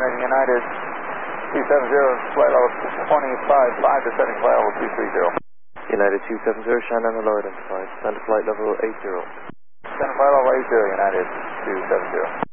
morning, United 270, flight level 25.5, descending flight level 230. United 270, Shannon, hello, identified. Stand to flight level 80. Descending flight level 80, United 270.